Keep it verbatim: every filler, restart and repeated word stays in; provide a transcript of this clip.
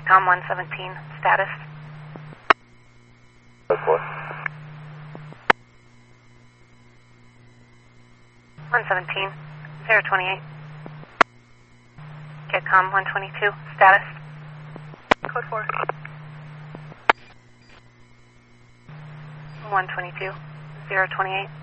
Kidcom one seventeen, status. Code four. one seventeen, zero twenty-eight. Kidcom one twenty-two, status. Code four. one twenty-two, zero twenty-eight.